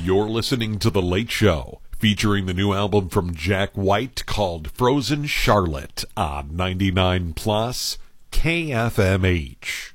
You're listening to The Late Show, featuring the new album from Jack White called Frozen Charlotte on 99 Plus KFMH.